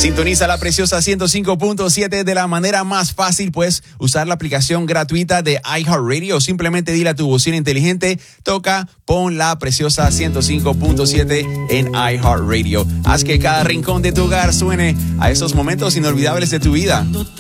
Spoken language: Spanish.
Sintoniza La Preciosa 105.7 de la manera más fácil. Puedes usar la aplicación gratuita de iHeartRadio o simplemente dile a tu bocina inteligente, toca, pon La Preciosa 105.7 en iHeartRadio. Haz que cada rincón de tu hogar suene a esos momentos inolvidables de tu vida.